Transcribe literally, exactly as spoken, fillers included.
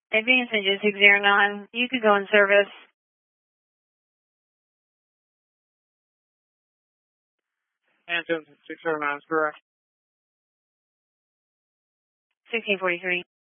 Advance engine six zero nine, you could go in service. Engine six zero nine is correct. sixteen forty-three.